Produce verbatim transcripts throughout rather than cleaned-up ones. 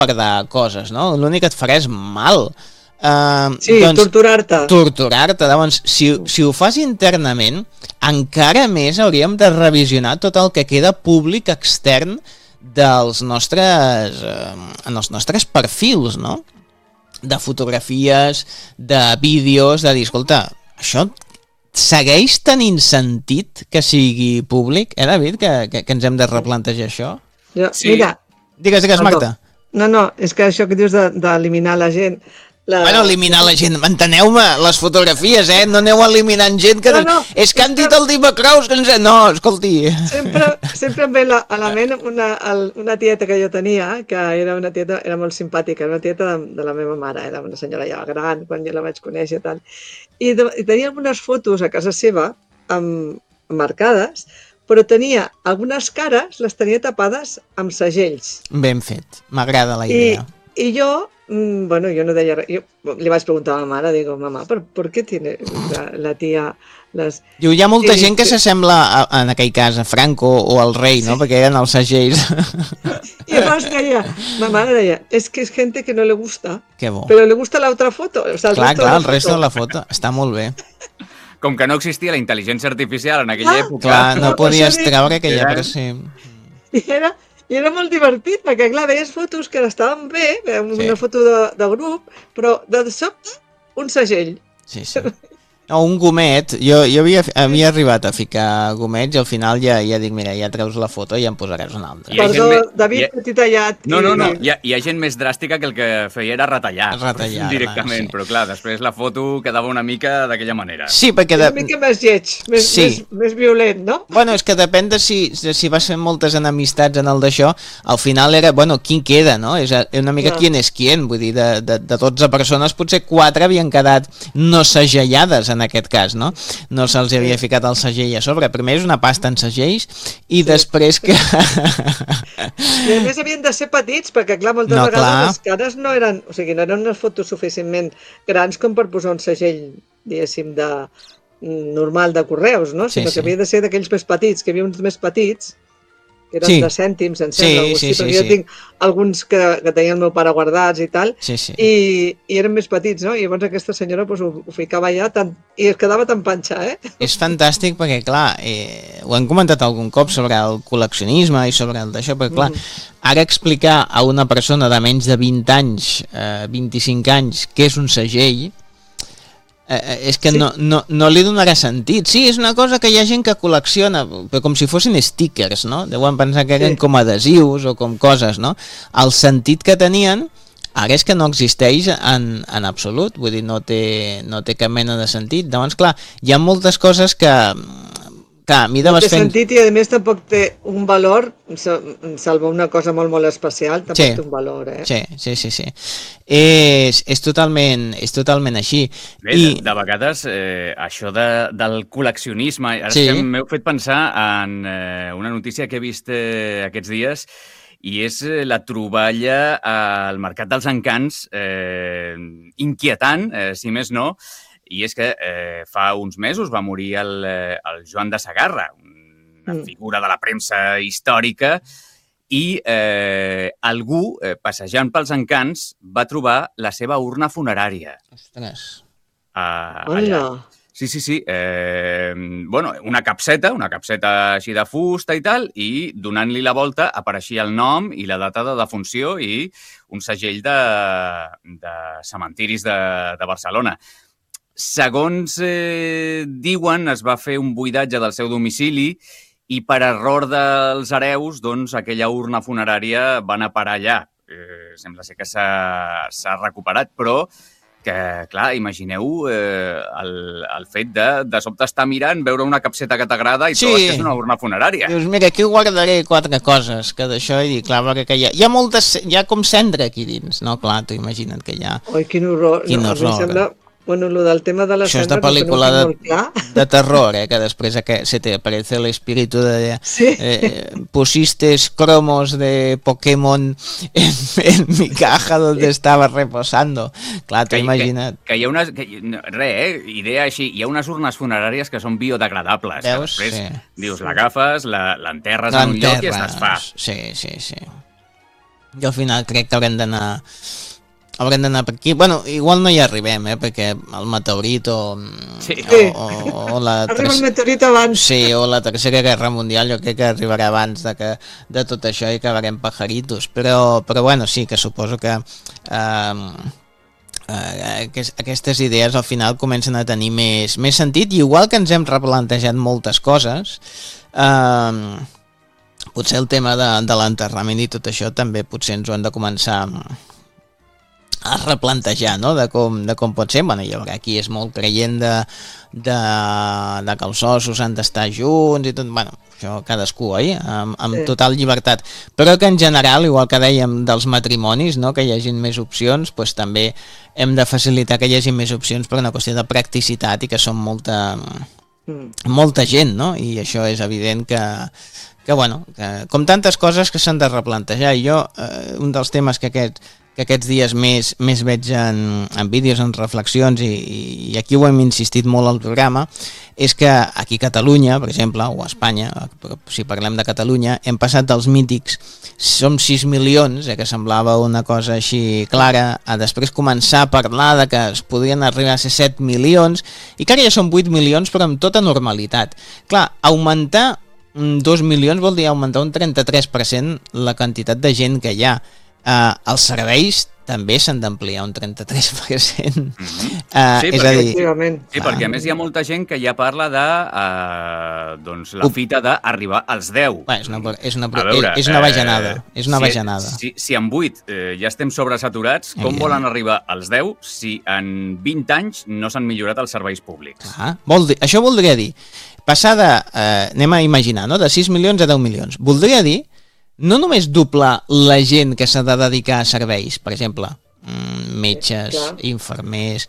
guardar coses, no? L'únic que et farà és mal. Uh, sí, doncs, torturar-te. Torturar-te. Doncs, si, si ho fas internament, encara més hauríem de revisionar tot el que queda públic extern dels nostres, uh, en els nostres perfils, no? De fotografies, de vídeos, de dir, escolta, això segueix tenint sentit que sigui públic? Eh, David, que, que, que ens hem de replantejar això? Jo, sí. Mira... Digues, digues, Marta. No, no, és que això que dius d'eliminar la gent... La... Bueno, eliminar la gent, enteneu-me, les fotografies, eh? No aneu eliminant gent que... No, no, és que han dit el Dima Kraus que ens... No, escolti... Sempre, sempre em ve la, a la ment una, una tieta que jo tenia, que era una tieta, era molt simpàtica, era una tieta de, de la meva mare, era una senyora ja gran, quan jo la vaig conèixer i tal. I, de, i tenia algunes fotos a casa seva, amb, marcades, però tenia algunes cares, les tenia tapades amb segells. Ben fet, m'agrada la idea. I, i jo... Bueno, yo no deia res. Jo li vaig preguntar a la mare, digo, mamá, ¿por, ¿por qué tiene la, la tía les... Diu, hi ha molta sí, gent que sí. s'assembla, a, en aquell cas, a Franco o al rei, no? Sí. Perquè eren els segells. I llavors deia, ma mare deia, es que es gente que no le gusta, bo. Pero le gusta la otra foto. O sea, el clar, resto clar, de la el resto foto. de la foto. Està molt bé. Com que no existia la intel·ligència artificial en aquella ah, època... Clar, no podies treure aquella... Però sí. I era... I era molt divertit, perquè clar, veies fotos que estaven bé, una sí. foto de, de grup, però de sobte un segell. Sí, sí. O un gomet, jo, jo havia, havia arribat a ficar gomets i al final ja, ja dic, mira, ja treus la foto i ja em posaràs una altra. Perdó, David, ha... petit tallat. No, no, no, hi ha, hi ha gent més dràstica que el que feia era retallar, retallar directament, sí. Però clar, després la foto quedava una mica d'aquella manera. Sí, perquè... De... Una mica més lleig, més, sí. més, més violent, no? Bueno, és que depèn de si, de si vas fent moltes enemistats en el d'això, al final era, bueno, qui queda, no? És una mica ja. Qui és qui, vull dir, de, de, de dotze persones, potser quatre havien quedat no segellades en aquest cas, no? No se'ls havia ficat el segell a sobre. Primer és una pasta en segells i sí. després que... I a més havien de ser petits, perquè clar, moltes no, vegades clar. Les cares no eren... O sigui, no eren unes fotos suficientment grans com per posar un segell, diguéssim, de normal de correus, no? Sinó sí, sí. que havia de ser d'aquells més petits, que hi havia uns més petits, que eren sí. de cèntims, em sembla, sí, sí, sí, perquè sí, jo sí. tinc alguns que, que tenia el meu pare guardats i tal, sí, sí. I, i eren més petits, no? I llavors aquesta senyora pues, ho, ho ficava allà tant, i es quedava tan panxa, eh? És fantàstic perquè, clar, eh, ho hem comentat algun cop sobre el col·leccionisme i sobre el d'això, perquè, clar, mm. ara explicar a una persona de menys de vint anys, eh, vint-i-cinc anys, què és un segell, Eh, és que sí. no, no, no li donarà sentit. Sí, és una cosa que hi ha gent que col·lecciona, però com si fossin stickers, no? Deuen pensar que eren sí. com adhesius o com coses, no? El sentit que tenien ara és que no existeix en, en absolut, vull dir, no té, no té cap mena de sentit. Llavors, clar, hi ha moltes coses que... Clar, a mi no té fent... sentit i a més tampoc té un valor, salvo una cosa molt molt especial, tampoc sí. té un valor, eh? Sí, sí, sí, sí. És, és, totalment, és totalment així. Bé, I... de, de vegades eh, això de, del col·leccionisme, ara sí. m'heu fet pensar en eh, una notícia que he vist eh, aquests dies, i és la troballa al Mercat dels Encants, eh, inquietant, eh, si més no. I és que eh, fa uns mesos va morir el, el Joan de Segarra, una mm. figura de la premsa històrica, i eh, algú, eh, passejant pels Encants, va trobar la seva urna funerària. Ostres. Uh, allà. Sí, sí, sí. Eh, bueno, una capseta, una capseta així de fusta i tal, i donant-li la volta apareixia el nom i la data de defunció i un segell de, de cementiris de, de Barcelona. Segons eh, diuen, es va fer un buidatge del seu domicili i per error dels hereus, doncs, aquella urna funerària va anar a parar allà. Eh, sembla ser que s'ha recuperat, però que, clar, imagineu eh, el, el fet de, de sobte estar mirant, veure una capseta que t'agrada i sí. trobes que és una urna funerària. Dius, mira, aquí guardaré quatre coses que d'això, i dic, clar, perquè hi ha, hi ha moltes, hi ha com cendra aquí dins, no? Clar, t'ho imagina't que hi ha... Oi, quin horror. Quin no, horror. Sembla... Bueno, lo del tema de la Això cendra... és de pel·lícula no de, de terror, eh? Que després que se te aparece el espíritu de... Sí. Eh, pusiste cromos de Pokémon en, en mi caja donde sí. estaba reposando. Clar, t'ho imagina't. Que, que hi ha unes... Que, re, eh? Idea així. Hi ha unes urnes funeràries que són biodegradables. Veus? Que després sí. dius, l'agafes, l'enterres en un lloc i es desfà. Sí, sí, sí. Jo al final crec que haurem d'anar haurem d'anar per aquí. Bueno, igual no hi arribem, eh, perquè el meteorit o, sí. o, o, o la arriba el meteorit abans. Sí, o la tercera guerra mundial, jo crec que arribarà abans de, que, de tot això i acabarem pajaritos, però, però bueno, sí que suposo que eh, eh, aquestes idees al final comencen a tenir més, més sentit, i igual que ens hem replantejat moltes coses, eh, potser el tema de, de l'enterrament i tot això també potser ens ho hem de començar a replantejar, no? de, com, de com pot ser. Bueno, jo aquí és molt creient de, de, de que els ossos han d'estar junts i tot, bueno, això cadascú, oi? Amb, amb sí. total llibertat. Però que en general, igual que dèiem dels matrimonis, no? que hi hagin més opcions, doncs també hem de facilitar que hi hagi més opcions per una qüestió de practicitat i que som molta, mm. molta gent, no? I això és evident que que bueno, que, com tantes coses que s'han de replantejar, i jo eh, un dels temes que, aquest, que aquests dies més, més veig en, en vídeos, en reflexions, i, i aquí ho hem insistit molt al programa, és que aquí a Catalunya, per exemple, o a Espanya, si parlem de Catalunya, hem passat dels mítics som sis milions, eh, que semblava una cosa així clara, a després començar a parlar de que es podrien arribar a ser set milions, i que ara ja són vuit milions, però amb tota normalitat. Clar, augmentar dos milions vol dir augmentar un trenta-tres per cent la quantitat de gent que hi ha. Uh, els serveis també s'han d'ampliar un trenta-tres per cent. Mm-hmm. uh, sí, és perquè, a dir... Sí, perquè a més hi ha molta gent que ja parla de uh, doncs, la fita d'arribar als deu. Bé, és una, és una, veure, és una bajanada. Eh, és una si, bajanada. Si, si en vuit eh, ja estem sobresaturats, com Evident. volen arribar als deu si en vint anys no s'han millorat els serveis públics? Ah, vol dir, això voldria dir passar de, eh, anem a imaginar, no? de sis milions a deu milions. Voldria dir no només doblar la gent que s'ha de dedicar a serveis, per exemple, metges, Clar. infermers,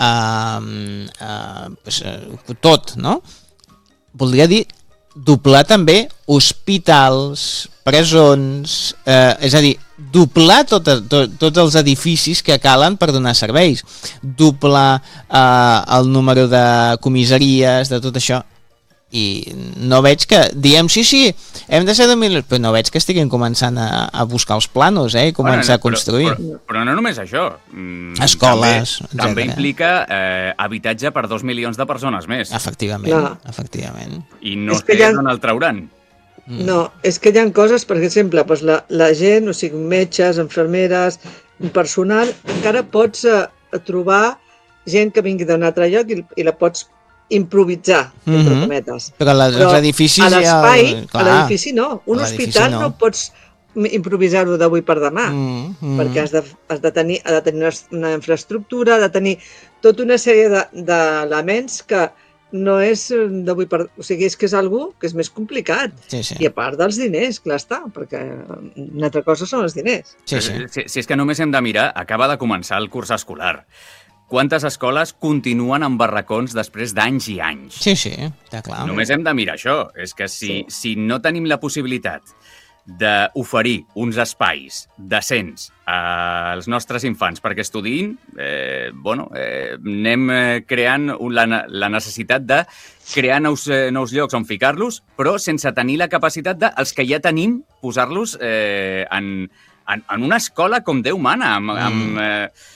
eh, eh, pues, eh, tot, no? Voldria dir doblar també hospitals, presons, eh, és a dir, doblar tot, tot, tots els edificis que calen per donar serveis, doblar eh, el número de comissaries, de tot això. I no veig que, diem, sí, sí, hem de ser de milions, però no veig que estiguin començant a, a buscar els planos, eh, i començar bueno, no, a construir. Però, però, però no només això. Mm, Escoles, també, també implica eh, habitatge per dos milions de persones més. Efectivament, no. efectivament. I no sé ha... d'on el trauran. Mm. No, és que hi ha coses, per exemple, doncs la, la gent, o sigui, metges, infermeres, personal, encara pots eh, trobar gent que vingui d'un altre lloc i, i la pots improvisar, entre mm-hmm. cometes. Però, les, Però els edificis a l'espai, ja... a l'edifici no. Un hospital no. no pots improvisar-ho d'avui per demà, mm-hmm. perquè has de, has de tenir, ha de tenir una, una infraestructura, ha de tenir tota una sèrie d'elements de, que no és d'avui per... O sigui, és que és algú que és més complicat. Sí, sí. I a part dels diners, clar està, perquè una altra cosa són els diners. Sí, sí. Si, si és que només hem de mirar, acaba de començar el curs escolar. Quantes escoles continuen en barracons després d'anys i anys? Sí, sí, està clar. Només hem de mirar això. És que si, sí. si no tenim la possibilitat d'oferir uns espais decents als nostres infants perquè estudiïn, eh, bueno, eh, anem creant la, la necessitat de crear nous, eh, nous llocs on ficar-los, però sense tenir la capacitat de, els que ja tenim, posar-los eh, en, en, en una escola com Déu mana, amb... Mm. amb eh,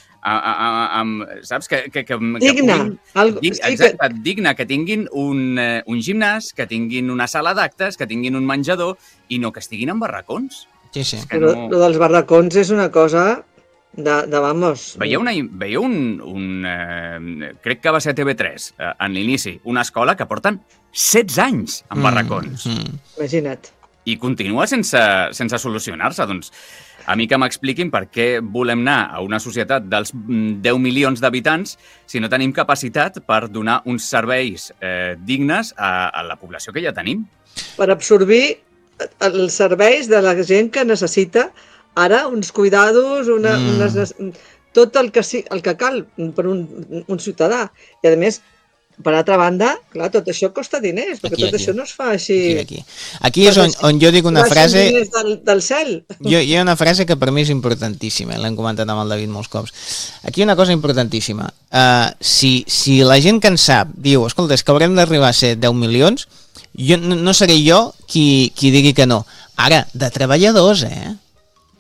amb, saps? Que, que, que, digna. Que puguin, Algo, dig, sí, exacte, que... digna, que tinguin un, uh, un gimnàs, que tinguin una sala d'actes, que tinguin un menjador i no que estiguin en barracons. Sí, sí. Però no... lo dels barracons és una cosa de, de vamos... Veieu, una, veieu un... un eh, crec que va ser a T V tres, eh, en l'inici, una escola que porten setze anys en barracons. Mm, mm. Imagina't. I continua sense, sense solucionar-se, doncs... A mi que m'expliquin per què volem anar a una societat dels deu milions d'habitants si no tenim capacitat per donar uns serveis eh, dignes a, a la població que ja tenim. Per absorbir els serveis de la gent que necessita ara uns cuidados, una, mm. unes, tot el que, el que cal per un, un ciutadà. I a més, per altra banda, clar, tot això costa diners, perquè aquí, tot aquí. Això no es fa així... Aquí, aquí. aquí és on, on jo dic una frase... Del, del cel. Jo, hi ha una frase que per mi és importantíssima, l'hem comentat amb el David molts cops. Aquí hi ha una cosa importantíssima. Uh, si, si la gent que en sap diu, escolta, és que haurem d'arribar a ser deu milions, jo, no, no seré jo qui, qui digui que no. Ara, de treballadors, eh?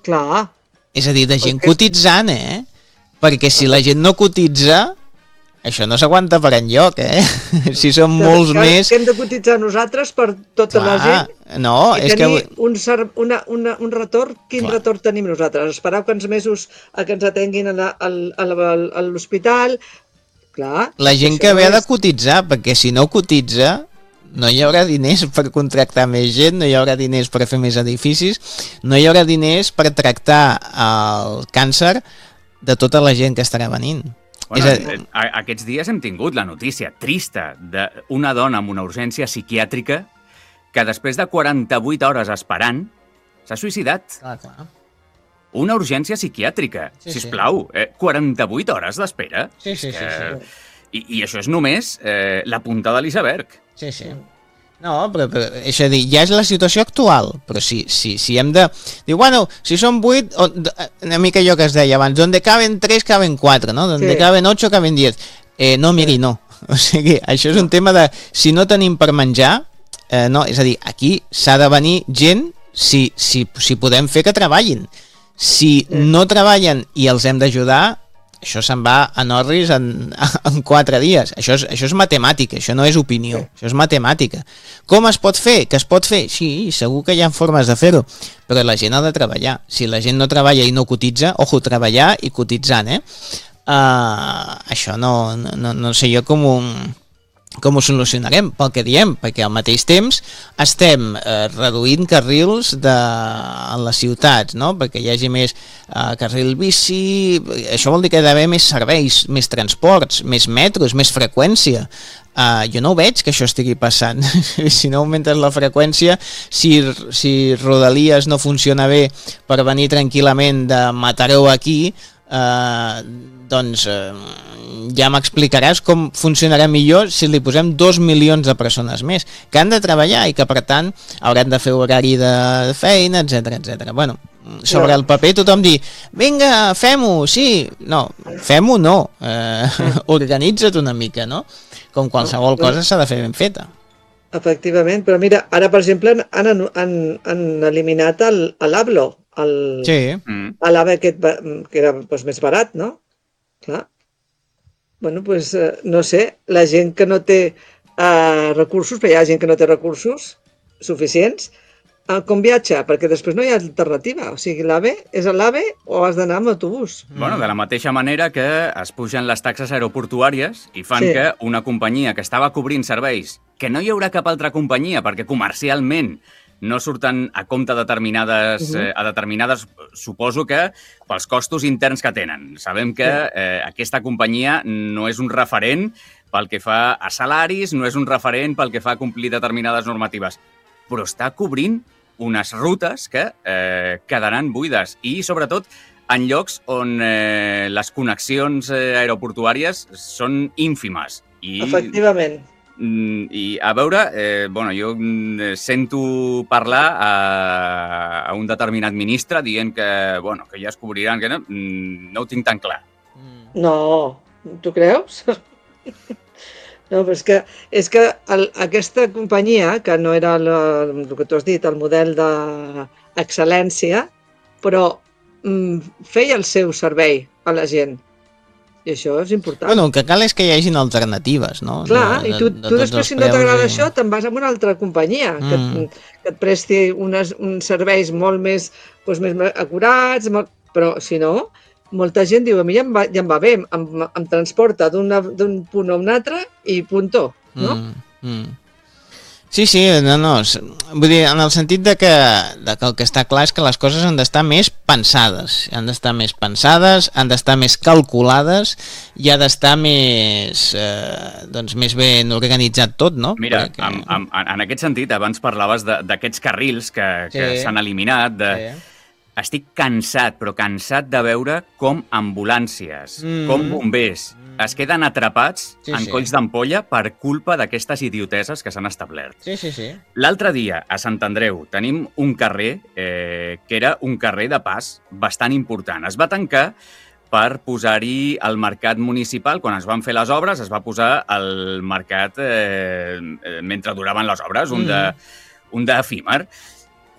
Clar. És a dir, de gent cotitzant, eh? Perquè si la gent no cotitza, això no s'aguanta per enlloc, eh? Si són molts que, més... Que hem de cotitzar nosaltres per tota Clar, la gent no, i és tenir que... un, una, una, un retorn. Quin Clar. retorn tenim nosaltres? Esperar quants mesos a que ens atenguin a, a, a, a l'hospital? Clar. La gent que ve ha de cotitzar, perquè si no cotitza no hi haurà diners per contractar més gent, no hi haurà diners per fer més edificis, no hi haurà diners per tractar el càncer de tota la gent que estarà venint. Bueno, a... Aquests dies hem tingut la notícia trista d'una dona amb una urgència psiquiàtrica que després de quaranta-vuit hores esperant s'ha suïcidat. Clar, clar. Una urgència psiquiàtrica, sí, sisplau. Sí. Eh, quaranta-vuit hores d'espera. Sí, sí, sí. Eh, sí. I, I això és només eh, la punta de l'iceberg. Sí, sí. No, però, però és a dir, ja és la situació actual, però si, si, si hem de... Diu, bueno, si són vuit, una mica allò que es deia abans, donde caben tres, caben quatre, no? Donde sí. caben ocho, caben diez. Eh, no, miri, no. O sigui, això és un tema de... Si no tenim per menjar, eh, no, és a dir, aquí s'ha de venir gent si, si, si podem fer que treballin. Si no treballen i els hem d'ajudar, això se'n va a Norris en, en quatre dies. Això és, això és matemàtica, això no és opinió, això és matemàtica. Com es pot fer? Que es pot fer? Sí, segur que hi ha formes de fer-ho, però la gent ha de treballar. Si la gent no treballa i no cotitza, ojo, treballar i cotitzant, eh? Uh, això no, no, no sé jo com ho, com ho solucionarem, pel que diem, perquè al mateix temps estem eh, reduint carrils de, en les ciutats, no? Perquè hi hagi més eh, carril bici, això vol dir que hi ha d'haver més serveis, més transports, més metros, més freqüència. Uh, jo no ho veig que això estigui passant. Si no augmentes la freqüència, si, si Rodalies no funciona bé per venir tranquil·lament de Mataró aquí, uh, doncs uh, ja m'explicaràs com funcionarà millor si li posem dos milions de persones més que han de treballar i que per tant hauran de fer horari de feina, etcètera, etcètera. Bueno, sobre el paper tothom dir, vinga, fem-ho, sí, no, fem-ho no, eh, organitza't una mica, no? Com qualsevol cosa s'ha de fer ben feta. Efectivament, però mira, ara per exemple han, han, han eliminat l'Hablo, el, sí. l'Ave aquest que era pues, més barat, no? Clar. Bueno, pues, eh, no sé, la gent que no té eh, recursos, però hi ha gent que no té recursos suficients, eh, com viatja? Perquè després no hi ha alternativa. O sigui, l'AVE és l'AVE o has d'anar amb autobús. Bueno, de la mateixa manera que es pugen les taxes aeroportuàries i fan sí. que una companyia que estava cobrint serveis, que no hi haurà cap altra companyia perquè comercialment no surten a compte determinades, uh-huh. eh, a determinades, suposo que pels costos interns que tenen. Sabem que eh, aquesta companyia no és un referent pel que fa a salaris, no és un referent pel que fa a complir determinades normatives, però està cobrint unes rutes que eh, quedaran buides i, sobretot, en llocs on eh, les connexions eh, aeroportuàries són ínfimes. I... Efectivament. I a veure, eh, bueno, jo sento parlar a, a un determinat ministre dient que, bueno, que ja es cobriran, que no, no ho tinc tan clar. No, tu creus? No, però és que, és que el, aquesta companyia, que no era el, el que tu has dit, el model d'excel·lència, però mm, feia el seu servei a la gent. I això és important. Bueno, el que cal és que hi hagin alternatives, no? Clar, de, de, i tu, tu després, si no t'agrada i... això, te'n vas a una altra companyia mm. que, et, que et presti unes, uns serveis molt més, doncs, més acurats, molt... però si no, molta gent diu, a mi ja em va, ja em va bé, em, em transporta d'un punt a un altre i puntó, no? Mm, mm. Sí, sí, no, no, vull dir, en el sentit de que, de que el que està clar és que les coses han d'estar més pensades, han d'estar més pensades, han d'estar més calculades i ha d'estar més, eh, doncs, més ben organitzat tot, no? Mira, Perquè... en, en, en aquest sentit, abans parlaves d'aquests carrils que, que sí. s'han eliminat, de... Sí. Estic cansat, però cansat de veure com ambulàncies, mm. com bombers, mm. es queden atrapats sí, en sí. colls d'ampolla per culpa d'aquestes idioteses que s'han establert. Sí, sí, sí. L'altre dia, a Sant Andreu, tenim un carrer eh, que era un carrer de pas bastant important. Es va tancar per posar-hi el mercat municipal. Quan es van fer les obres, es va posar el mercat eh, mentre duraven les obres, un de, un d'efímer.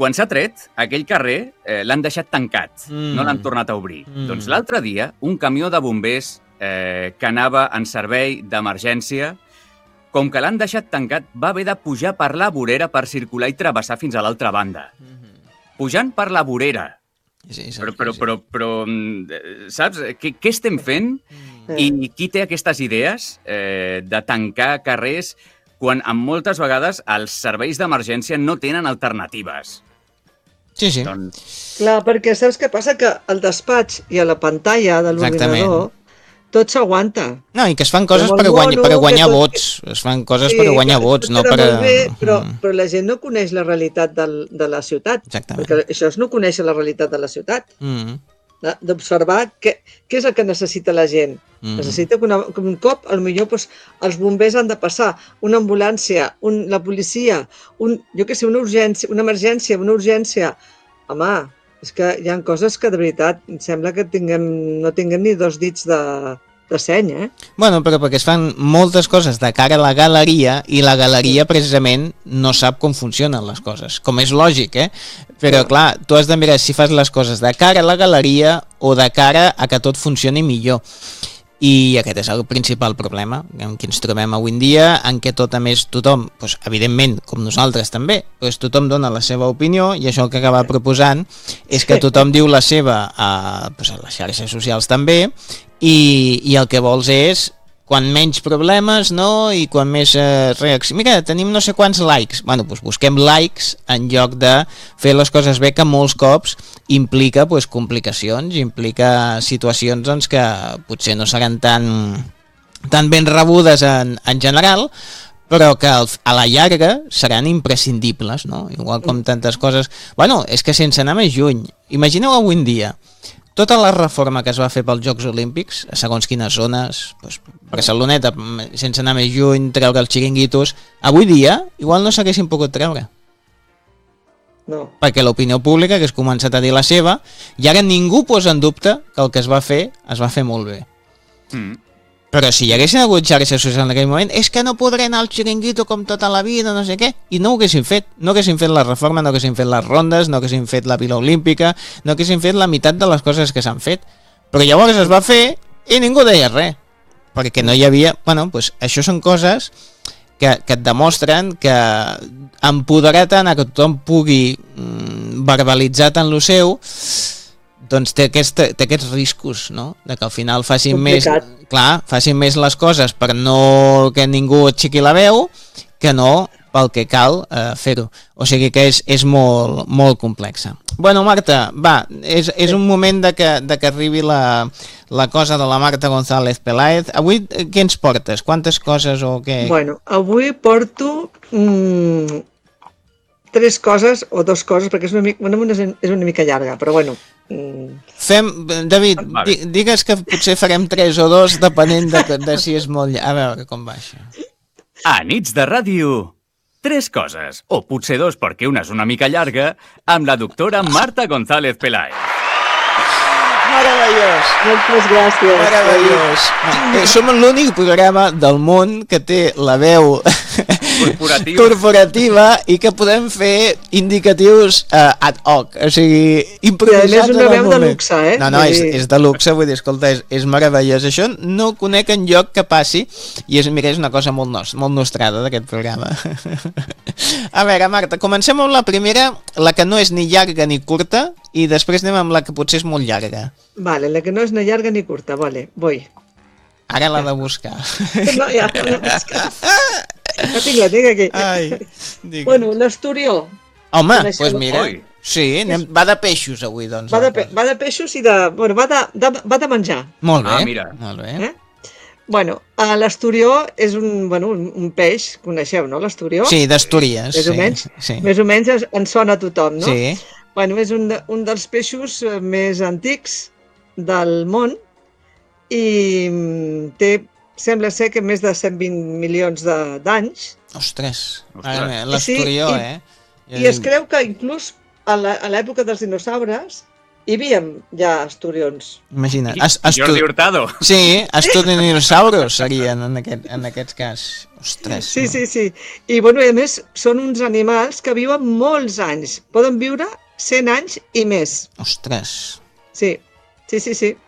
quan s'ha tret, aquell carrer eh, l'han deixat tancat, mm. no l'han tornat a obrir. Mm. Doncs l'altre dia, un camió de bombers eh, que anava en servei d'emergència, com que l'han deixat tancat, va haver de pujar per la vorera per circular i travessar fins a l'altra banda. Mm-hmm. Pujant per la vorera. Sí, sí, però, però, però, però, saps? Què, què estem fent? Mm. I qui té aquestes idees eh, de tancar carrers quan en moltes vegades els serveis d'emergència no tenen alternatives? Sí, sí. Doncs... Clar, perquè saps què passa? Que al despatx i a la pantalla de l'ordinador tot s'aguanta. No, i que es fan coses per, guany, per guanyar tot... vots. Es fan coses sí, per guanyar que, vots, no per... Bé, però, però la gent no coneix la realitat del, de la ciutat. Exactament. Perquè això és no conèixer la realitat de la ciutat. Mm. D'observar què, què és el que necessita la gent. Mm. Necessita que, una, que un cop, potser doncs, els bombers han de passar, una ambulància, un, la policia, un, jo què sé, una urgència, una emergència, una urgència. Home, és que hi ha coses que de veritat em sembla que tinguem, no tinguem ni dos dits de, de seny, eh? Bueno, però perquè es fan moltes coses de cara a la galeria i la galeria precisament no sap com funcionen les coses, com és lògic, eh? Però clar, tu has de mirar si fas les coses de cara a la galeria o de cara a que tot funcioni millor. I aquest és el principal problema en què ens trobem avui en dia, en què tot a més tothom, doncs, evidentment, com nosaltres també, doncs tothom dona la seva opinió i això el que acaba proposant és que tothom diu la seva a, doncs, a les xarxes socials també i, i el que vols és quan menys problemes, no? I quan més eh, reacció. Mira, tenim no sé quants likes. Bueno, doncs busquem likes en lloc de fer les coses bé, que molts cops implica pues, complicacions, implica situacions doncs, que potser no seran tan, tan ben rebudes en, en general, però que a la llarga seran imprescindibles, no? Igual com tantes coses... Bueno, és que sense anar més lluny, imagineu avui en dia, tota la reforma que es va fer pels Jocs Olímpics, a segons quines zones, doncs, Barceloneta, sense anar més lluny, treure els xiringuitos, avui dia igual no s'haguessin pogut treure. No. Perquè l'opinió pública hagués començat a dir la seva i ara ningú posa en dubte que el que es va fer es va fer molt bé. Mm. Però si hi haguessin hagut xarxes socials en aquell moment, és que no podré anar al xiringuito com tota la vida, no sé què, i no ho haguessin fet. No haguessin fet la reforma, no haguessin fet les rondes, no haguessin fet la Vila Olímpica, no haguessin fet la meitat de les coses que s'han fet. Però llavors es va fer i ningú deia res. Perquè no hi havia... Bueno, doncs això són coses que, que et demostren que empoderar tant a que tothom pugui mm, verbalitzar tant lo seu, doncs té, aquest, té aquests riscos, no? De que al final facin Complicat. més... Clar, facin més les coses per no que ningú aixequi la veu, que no pel que cal eh, fer-ho. O sigui que és, és molt, molt complexa. Bueno, Marta, va, és, és un moment de que, de que arribi la, la cosa de la Marta González Peláez. Avui què ens portes? Quantes coses o què? Bueno, avui porto... Mm, tres coses o dos coses, perquè és una, mica, una, és una mica llarga, però bueno... Mm. Fem, David, di, digues que potser farem tres o dos, depenent de, de si és molt llarg. A veure com va això. A nits de ràdio, tres coses, o potser dos perquè una és una mica llarga, amb la doctora Marta González Peláez. Meravellós. Moltes gràcies. Meravellós. Eh, som l'únic programa del món que té la veu corporativa, corporativa i que podem fer indicatius uh, ad hoc, o sigui, improvisats. És una veu de luxe, eh? No, no, és, és de luxe, vull dir, escolta, és, és meravellós. Això no conec en lloc que passi i és, mira, és una cosa molt, nos, molt nostrada d'aquest programa. A veure, Marta, comencem amb la primera, la que no és ni llarga ni curta, i després anem amb la que potser és molt llarga. Vale, la que no és ni llarga ni curta, vale, voy. Ara l'ha de buscar. No, ja l'ha de buscar. La tinc, la tinc aquí. Ai, bueno, l'Esturió. Home, doncs pues mira, Oi. sí, anem, va de peixos avui, doncs. Va de, pe va de peixos i de... Bueno, va de, de, va de menjar. Molt bé, ah, mira. Molt bé. Eh? Bueno, l'Esturió és un, bueno, un, un peix, coneixeu, no, l'Esturió? Sí, d'Astúries. Més sí, o menys, sí. més o menys en sona a tothom, no? Sí. Bueno, és un, de, un dels peixos més antics del món i té, sembla ser que més de cent vint milions d'anys. Ostres, l'Esturió, sí, eh? I, i es creu que inclús a l'època dels dinosaures hi havíem ja esturions. Imagina't. I, I Jordi Hurtado. Sí, estudinosaurus serien en aquest, en aquest cas. Ostres. Sí, sí, sí. I, bueno, a més, són uns animals que viuen molts anys. Poden viure cent anys i més. Ostres. Sí, sí, sí, sí.